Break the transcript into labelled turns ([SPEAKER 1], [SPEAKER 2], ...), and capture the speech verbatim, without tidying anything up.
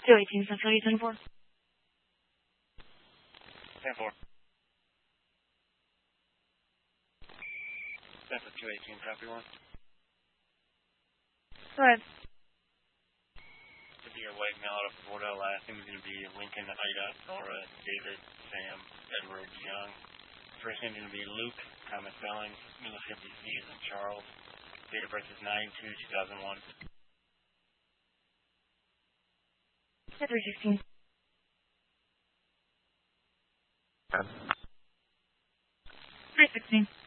[SPEAKER 1] two eighteen Central, eight ten four.
[SPEAKER 2] ten four. Central two eighteen, copy one.
[SPEAKER 1] Go ahead.
[SPEAKER 2] To be your white male out of Florida, last name is going to be Lincoln, Ida, Nora, David, Sam, Edward, Young. First name is going to be Luke, common spelling. Middle is going to be Z as in Charles. Date of birth is nine two two thousand one.
[SPEAKER 1] three sixteen. three sixteen.